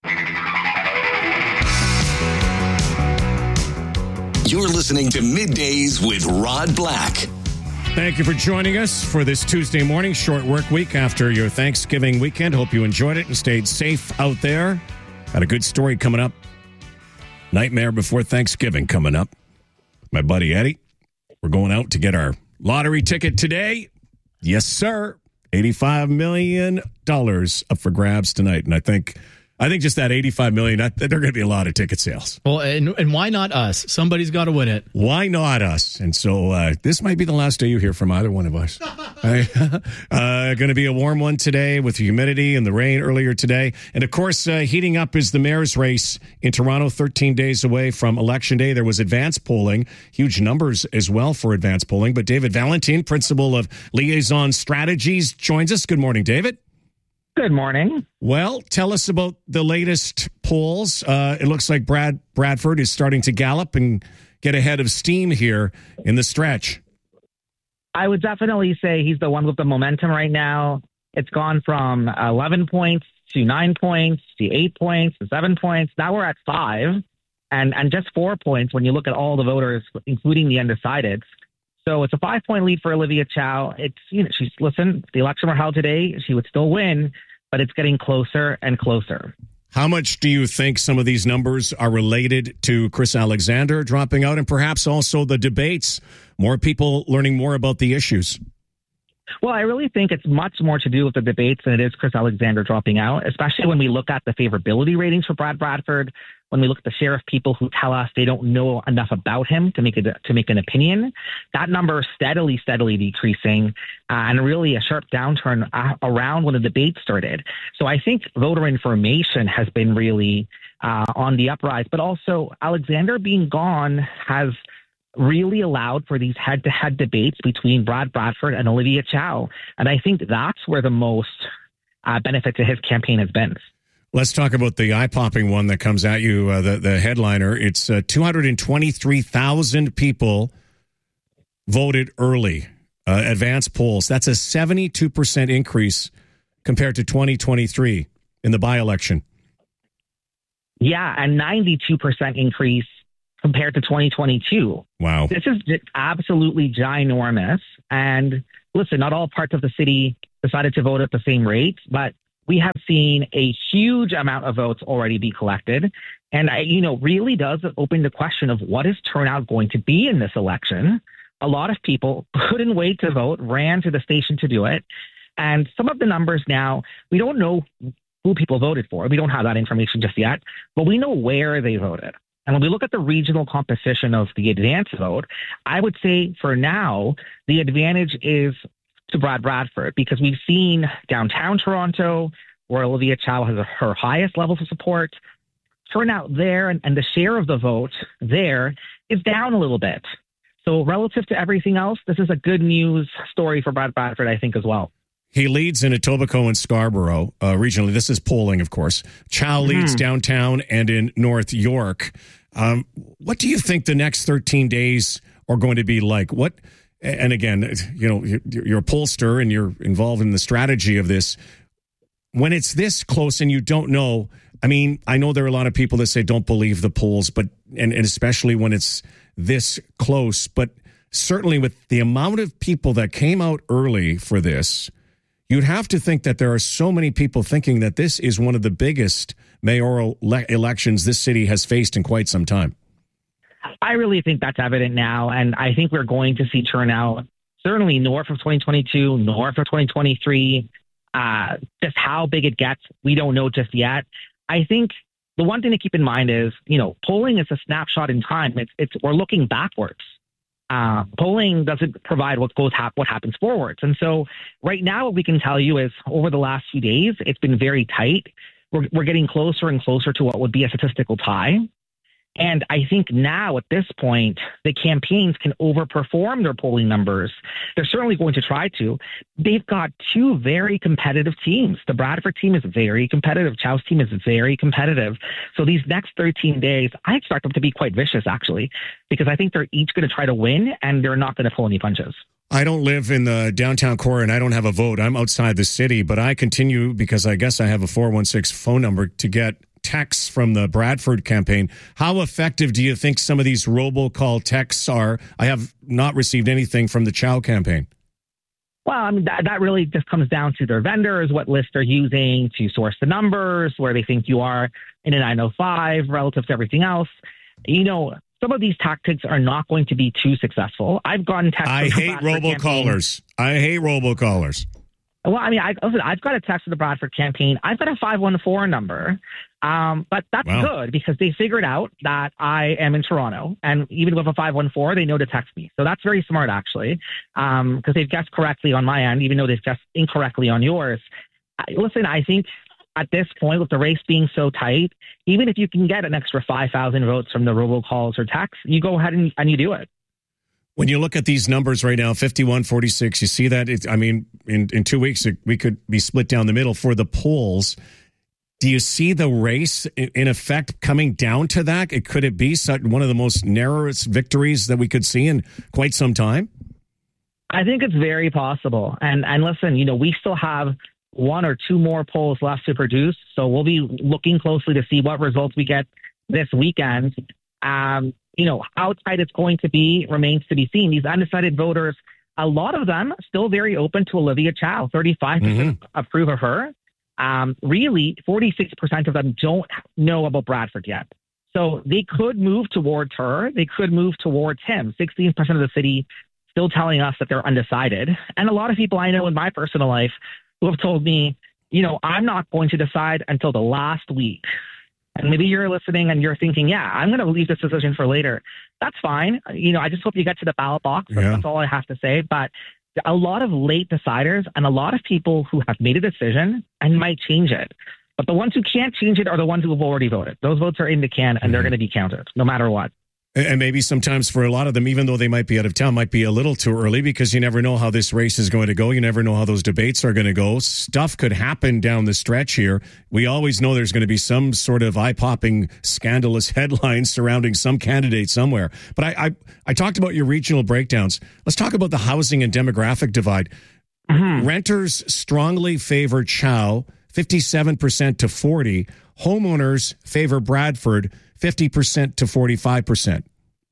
You're listening to Middays with Rod Black. Thank you for joining us for this Tuesday morning short work week after your Thanksgiving weekend. Hope you enjoyed it and stayed safe out there. Got a good story coming up. Nightmare before Thanksgiving coming up. My buddy Eddie. We're going out to get our lottery ticket today. Yes, sir. eighty-five million dollars up for grabs tonight. And I think I think just that eighty-five million dollars, there are going to be a lot of ticket sales. Well, and, and why not us? Somebody's got to win it. Why not us? And so uh, this might be the last day you hear from either one of us. uh, going to be a warm one today with the humidity and the rain earlier today. And, of course, uh, heating up is the mayor's race in Toronto, thirteen days away from Election Day. There was advanced polling, huge numbers as well for advanced polling. But David Valentin, principal of Liaison Strategies, joins us. Good morning, David. Good morning. Well, tell us about the latest polls. Uh, it looks like Brad Bradford is starting to gallop and get ahead of steam here in the stretch. I would definitely say he's the one with the momentum right now. It's gone from eleven points to nine points to eight points to seven points. Now we're at five and, and just four points when you look at all the voters, including the undecideds. So it's a five-point lead for Olivia Chow. It's, you know, she's, listen, if the election were held today, she would still win, but it's getting closer and closer. How much do you think some of these numbers are related to Chris Alexander dropping out and perhaps also the debates, more people learning more about the issues? Well, I really think it's much more to do with the debates than it is Chris Alexander dropping out, especially when we look at the favorability ratings for Brad Bradford, when we look at the share of people who tell us they don't know enough about him to make a, to make an opinion. That number is steadily, steadily decreasing, uh, and really a sharp downturn uh, around when the debate started. So I think voter information has been really uh, on the uprise, but also Alexander being gone has really allowed for these head-to-head debates between Brad Bradford and Olivia Chow. And I think that's where the most uh, benefit to his campaign has been. Let's talk about the eye-popping one that comes at you, uh, the, the headliner. It's uh, two hundred twenty-three thousand people voted early, uh, advance polls. That's a seventy-two percent increase compared to twenty twenty-three in the by-election. Yeah, and ninety-two percent increase compared to twenty twenty-two. Wow. This is just absolutely ginormous. And listen, not all parts of the city decided to vote at the same rate, but we have seen a huge amount of votes already be collected. And, I, you know, really does open the question of what is turnout going to be in this election. A lot of people couldn't wait to vote, ran to the station to do it. And some of the numbers now, we don't know who people voted for. We don't have that information just yet, but we know where they voted. And when we look at the regional composition of the advance vote, I would say for now, the advantage is to Brad Bradford, because we've seen downtown Toronto, where Olivia Chow has her highest levels of support, turnout there and, and the share of the vote there is down a little bit. So relative to everything else, this is a good news story for Brad Bradford, I think, as well. He leads in Etobicoke and Scarborough uh, regionally. This is polling, of course. Chow mm-hmm. leads downtown and in North York. Um, what do you think the next thirteen days are going to be like? What? And again, you know, you're a pollster and you're involved in the strategy of this. When it's this close and you don't know, I mean, I know there are a lot of people that say don't believe the polls, but and, and especially when it's this close, but certainly with the amount of people that came out early for this, you'd have to think that there are so many people thinking that this is one of the biggest mayoral le- elections this city has faced in quite some time. I really think that's evident now, and I think we're going to see turnout certainly north of twenty twenty-two, north of twenty twenty-three. Uh, just how big it gets, we don't know just yet. I think the one thing to keep in mind is, you know, polling is a snapshot in time. It's, it's we're looking backwards. Uh, polling doesn't provide what goes hap- what happens forwards. And so right now, what we can tell you is over the last few days, it's been very tight. We're, we're getting closer and closer to what would be a statistical tie. And I think now at this point, the campaigns can overperform their polling numbers. They're certainly going to try to. They've got two very competitive teams. The Bradford team is very competitive. Chow's team is very competitive. So these next thirteen days, I expect them to be quite vicious, actually, because I think they're each going to try to win and they're not going to pull any punches. I don't live in the downtown core and I don't have a vote. I'm outside the city, but I continue because I guess I have a four one six phone number to get texts from the Bradford campaign. How effective do you think some of these robocall texts are? I have not received anything from the Chow campaign. Well, I mean, that, that really just comes down to their vendors, what list they're using to source the numbers, where they think you are in a nine oh five relative to everything else. You know, some of these tactics are not going to be too successful. I've gotten texts. I hate robocallers. I hate robocallers. Well, I mean, I, listen, I've got a text to the Bradford campaign. I've got a five one four number, um, but that's wow. good because they figured out that I am in Toronto. And even with a five one four, they know to text me. So that's very smart, actually, because um, they've guessed correctly on my end, even though they've guessed incorrectly on yours. I, listen, I think at this point, with the race being so tight, even if you can get an extra five thousand votes from the robocalls or texts, you go ahead and, and you do it. When you look at these numbers right now, fifty-one forty-six, you see that? It, I mean, in, in two weeks, it, we could be split down the middle for the polls. Do you see the race, in, in effect, coming down to that? It, could it be such, one of the most narrowest victories that we could see in quite some time? I think it's very possible. And, and listen, you know, we still have one or two more polls left to produce. So we'll be looking closely to see what results we get this weekend. Um, you know, how tight it's going to be remains to be seen. These undecided voters, a lot of them still very open to Olivia Chow. thirty-five percent mm-hmm. approve of her. Um, really, forty-six percent of them don't know about Bradford yet. So they could move towards her. They could move towards him. sixteen percent of the city still telling us that they're undecided. And a lot of people I know in my personal life who have told me, you know, I'm not going to decide until the last week. And maybe you're listening and you're thinking, yeah, I'm going to leave this decision for later. That's fine. You know, I just hope you get to the ballot box. Yeah. That's all I have to say. But a lot of late deciders and a lot of people who have made a decision and might change it. But the ones who can't change it are the ones who have already voted. Those votes are in the can and mm-hmm. they're going to be counted no matter what. And maybe sometimes for a lot of them, even though they might be out of town, might be a little too early because you never know how this race is going to go. You never know how those debates are going to go. Stuff could happen down the stretch here. We always know there's going to be some sort of eye-popping, scandalous headlines surrounding some candidate somewhere. But I, I, I talked about your regional breakdowns. Let's talk about the housing and demographic divide. Mm-hmm. Renters strongly favor Chow, fifty-seven percent to forty. Homeowners favor Bradford, fifty percent to forty-five percent.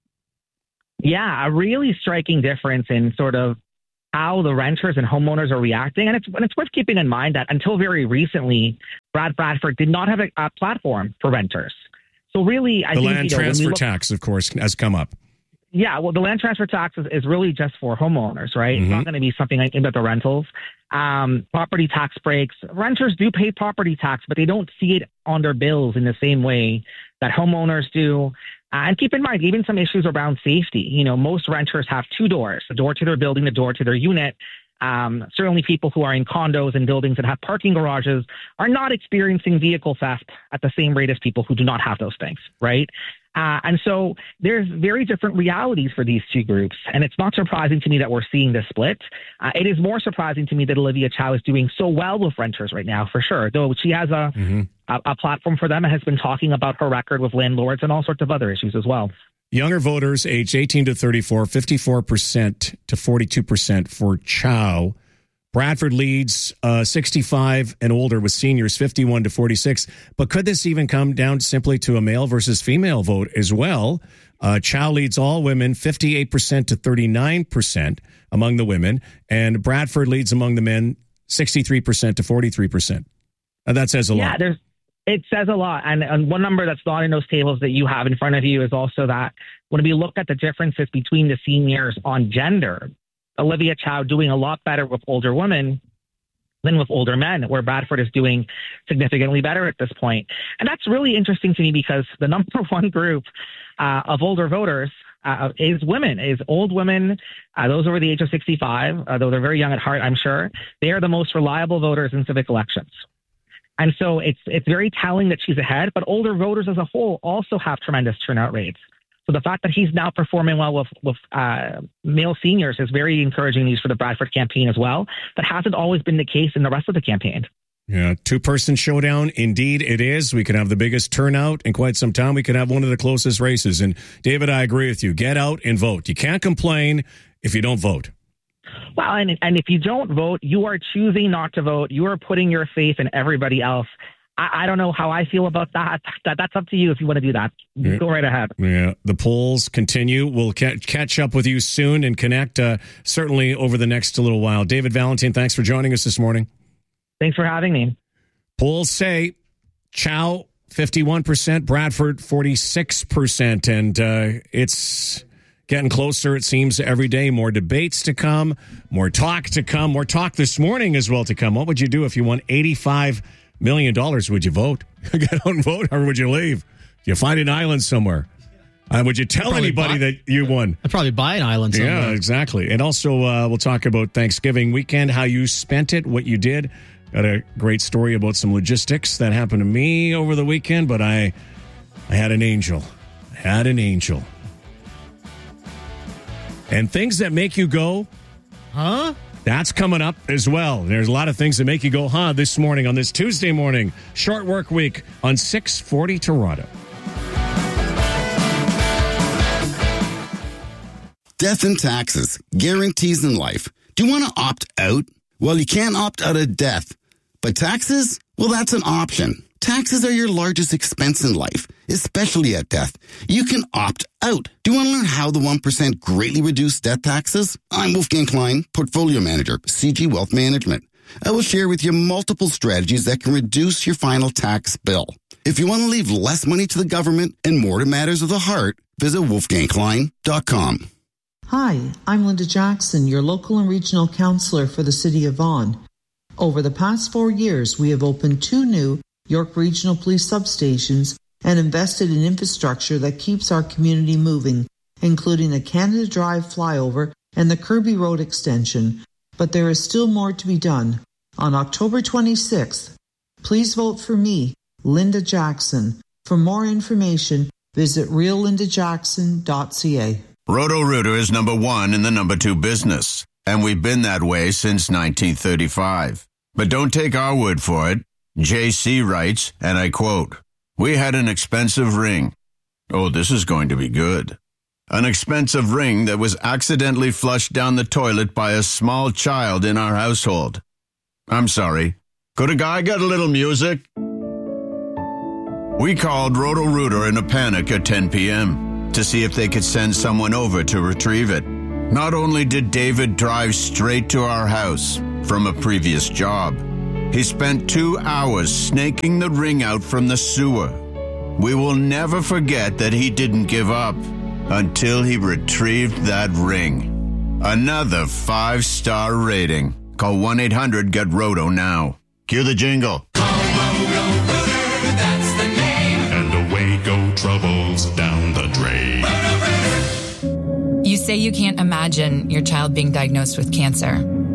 Yeah, a really striking difference in sort of how the renters and homeowners are reacting. And it's, and it's worth keeping in mind that until very recently, Brad Bradford did not have a, a platform for renters. So really, I the think... land you know, transfer look, tax, of course, has come up. Yeah, well, the land transfer tax is, is really just for homeowners, right? Mm-hmm. It's not going to be something like about the rentals. Um, property tax breaks. Renters do pay property tax, but they don't see it on their bills in the same way that homeowners do. Uh, and keep in mind, even some issues around safety. You know, most renters have two doors, the door to their building, the door to their unit. Um, certainly people who are in condos and buildings that have parking garages are not experiencing vehicle theft at the same rate as people who do not have those things, right? Uh, and so there's very different realities for these two groups. And it's not surprising to me that we're seeing this split. Uh, it is more surprising to me that Olivia Chow is doing so well with renters right now, for sure, though she has a, mm-hmm. a, a platform for them and has been talking about her record with landlords and all sorts of other issues as well. Younger voters aged eighteen to thirty-four, fifty-four percent to forty-two percent for Chow. Bradford leads uh, sixty-five and older with seniors, fifty-one to forty-six. But could this even come down simply to a male versus female vote as well? Uh, Chow leads all women, fifty-eight percent to thirty-nine percent among the women. And Bradford leads among the men, sixty-three percent to forty-three percent. And that says a yeah, lot. There's, it says a lot. And, and one number that's not in those tables that you have in front of you is also that when we look at the differences between the seniors on gender, Olivia Chow doing a lot better with older women than with older men, where Bradford is doing significantly better at this point. And that's really interesting to me because the number one group uh, of older voters uh, is women, is old women, uh, those over the age of sixty-five, uh, though they're very young at heart, I'm sure. They are the most reliable voters in civic elections. And so it's it's very telling that she's ahead, but older voters as a whole also have tremendous turnout rates. So the fact that he's now performing well with, with uh, male seniors is very encouraging news for the Bradford campaign as well. That hasn't always been the case in the rest of the campaign. Yeah, two-person showdown. Indeed, it is. We could have the biggest turnout in quite some time. We could have one of the closest races. And David, I agree with you. Get out and vote. You can't complain if you don't vote. Well, and, and if you don't vote, you are choosing not to vote. You are putting your faith in everybody else. I, I don't know how I feel about that. that. That's up to you if you want to do that. Yeah. Go right ahead. Yeah, the polls continue. We'll ca- catch up with you soon and connect uh, certainly over the next little while. David Valentin, thanks for joining us this morning. Thanks for having me. Polls say Chow, fifty-one percent, Bradford, forty-six percent. And uh, it's getting closer, it seems, every day. More debates to come, more talk to come, more talk this morning as well to come. What would you do if you won eighty-five million dollars? Would you vote? Get out and vote, or would you leave? You find an island somewhere. Uh, would you tell anybody buy, that you won? I'd probably buy an island somewhere. Yeah, exactly. And also, uh, we'll talk about Thanksgiving weekend, how you spent it, what you did. Got a great story about some logistics that happened to me over the weekend, but I, I had an angel. I had an angel. And things that make you go, huh? That's coming up as well. There's a lot of things that make you go, huh, this morning on this Tuesday morning. Short work week on six forty Toronto. Death and taxes, guarantees in life. Do you want to opt out? Well, you can't opt out of death. But taxes? Well, that's an option. Taxes are your largest expense in life, especially at death. You can opt out. Do you want to learn how the one percent greatly reduced death taxes? I'm Wolfgang Klein, Portfolio Manager, C G Wealth Management. I will share with you multiple strategies that can reduce your final tax bill. If you want to leave less money to the government and more to matters of the heart, visit wolfgang klein dot com. Hi, I'm Linda Jackson, your local and regional counselor for the City of Vaughan. Over the past four years, we have opened two new York Regional Police substations and invested in infrastructure that keeps our community moving, including a Canada Drive flyover and the Kirby Road extension. But there is still more to be done. On October twenty-sixth, please vote for me, Linda Jackson. For more information, visit real linda jackson dot c a. Roto-Rooter is number one in the number two business, and we've been that way since nineteen thirty-five. But don't take our word for it. J C writes, and I quote, "We had an expensive ring. Oh, this is going to be good. An expensive ring that was accidentally flushed down the toilet by a small child in our household. I'm sorry. Could a guy get a little music?" We called Roto-Rooter in a panic at ten p.m. to see if they could send someone over to retrieve it. Not only did David drive straight to our house from a previous job, he spent two hours snaking the ring out from the sewer. We will never forget that he didn't give up until he retrieved that ring. Another five-star rating. Call one eight hundred get roto now. Cue the jingle. That's the name. And away go troubles down the drain. You say you can't imagine your child being diagnosed with cancer,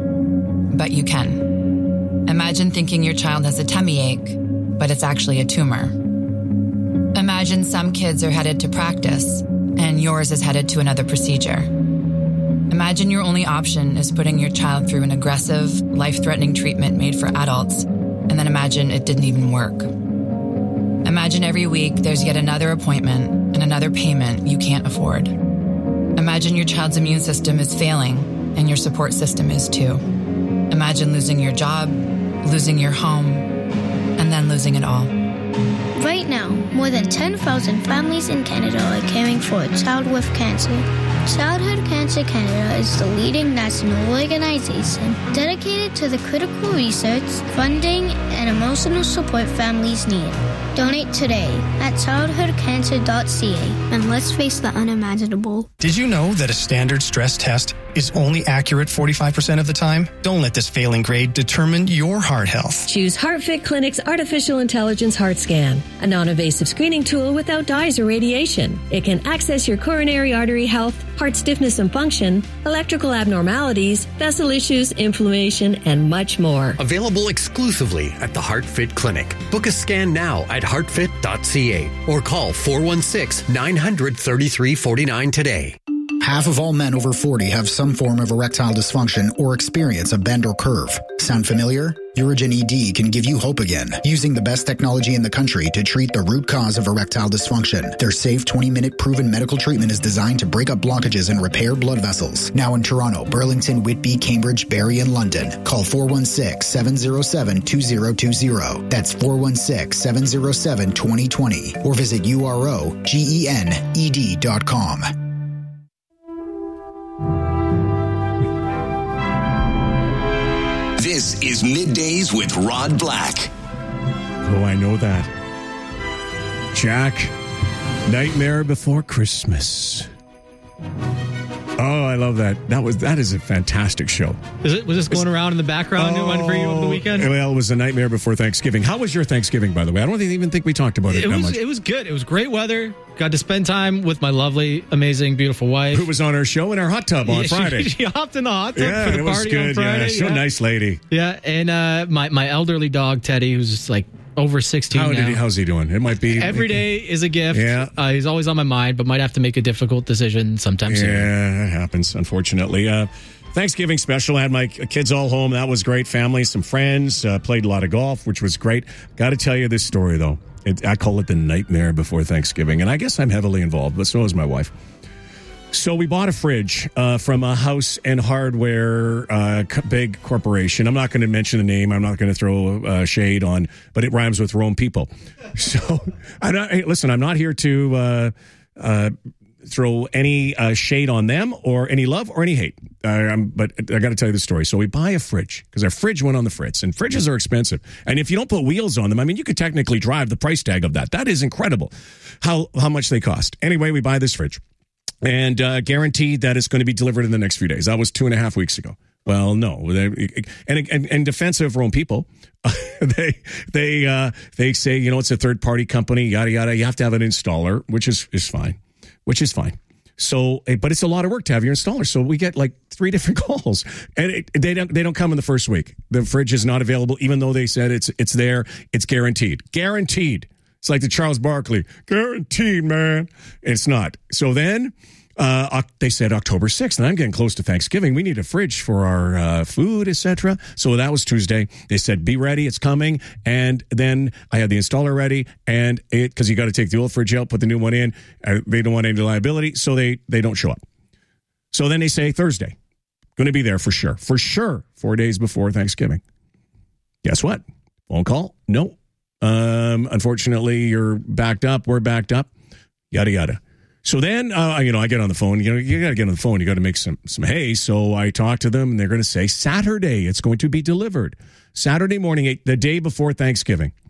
but you can. Imagine thinking your child has a tummy ache, but it's actually a tumor. Imagine some kids are headed to practice, and yours is headed to another procedure. Imagine your only option is putting your child through an aggressive, life-threatening treatment made for adults, and then imagine it didn't even work. Imagine every week there's yet another appointment and another payment you can't afford. Imagine your child's immune system is failing, and your support system is too. Imagine losing your job, losing your home, and then losing it all. Right now, more than ten thousand families in Canada are caring for a child with cancer. Childhood Cancer Canada is the leading national organization dedicated to the critical research, funding, and emotional support families need. Donate today at childhood cancer dot c a and let's face the unimaginable. Did you know that a standard stress test is only accurate forty-five percent of the time? Don't let this failing grade determine your heart health. Choose HeartFit Clinic's Artificial Intelligence Heart Scan, a non-invasive screening tool without dyes or radiation. It can access your coronary artery health, heart stiffness and function, electrical abnormalities, vessel issues, inflammation, and much more. Available exclusively at the HeartFit Clinic. Book a scan now at heart fit dot c a or call four one six, nine hundred, thirty-three forty-nine today. Half of all men over forty have some form of erectile dysfunction or experience a bend or curve. Sound familiar? Urigen E D can give you hope again, using the best technology in the country to treat the root cause of erectile dysfunction. Their safe twenty-minute proven medical treatment is designed to break up blockages and repair blood vessels. Now in Toronto, Burlington, Whitby, Cambridge, Barrie, and London. Call four one six, seven zero seven, two zero two zero. That's four one six, seven zero seven, two zero two zero. Or visit U R O G E N E D dot com. This is Middays with Rod Black. Oh, I know that. Jack, Nightmare Before Christmas. Oh, I love that. That was that is a fantastic show. Is it was this going around in the background oh, one for you over the weekend? Well, it was a Nightmare Before Thanksgiving. How was your Thanksgiving, by the way? I don't even think we talked about it, it that was, much. It was good. It was great weather. Got to spend time with my lovely, amazing, beautiful wife. Who was on our show in our hot tub on yeah, Friday. She, she hopped in the hot tub yeah, for the it was party good, on Friday. Yeah, so yeah. nice lady. Yeah, and uh, my, my elderly dog, Teddy, who's like over sixteen How now. did he, how's he doing? It might be... Every day is a gift. Yeah. Uh, he's always on my mind, but might have to make a difficult decision sometime yeah, soon. Yeah, it happens, unfortunately. Uh, Thanksgiving special. I had my kids all home. That was great. Family, some friends. Uh, played a lot of golf, which was great. Got to tell you this story, though. It, I call it the Nightmare Before Thanksgiving. And I guess I'm heavily involved, but so is my wife. So we bought a fridge uh, from a house and hardware uh, big corporation. I'm not going to mention the name. I'm not going to throw uh, shade on, but it rhymes with Rome people. So I'm not, hey, listen, I'm not here to uh, uh, throw any uh, shade on them or any love or any hate. Uh, I'm, but I got to tell you the story. So we buy a fridge because our fridge went on the fritz, and fridges are expensive. And if you don't put wheels on them, I mean, you could technically drive the price tag of that. That is incredible how, how much they cost. Anyway, we buy this fridge. and uh, guaranteed that it's going to be delivered in the next few days. That was two and a half weeks ago. Well, no, they, and and and defense of our own people, they they uh, they say, you know, it's a third party company, yada yada. You have to have an installer, which is is fine, which is fine. So, but it's a lot of work to have your installer. So we get like three different calls, and it, they don't they don't come in the first week. The fridge is not available, even though they said it's it's there. It's guaranteed, guaranteed. It's like the Charles Barkley, guaranteed, man. It's not. So then uh, they said October sixth, and I'm getting close to Thanksgiving. We need a fridge for our uh, food, et cetera. So that was Tuesday. They said, be ready, it's coming. And then I had the installer ready, and it because you got to take the old fridge out, put the new one in. Uh, they don't want any liability, so they they don't show up. So then they say Thursday, going to be there for sure, for sure, four days before Thanksgiving. Guess what? Phone call? No. Um, unfortunately, you're backed up. We're backed up. Yada yada. So then, uh, you know, I get on the phone. You know, you got to get on the phone. You got to make some some hay. So I talk to them, and they're going to say Saturday it's going to be delivered. Saturday morning, the day before Thanksgiving.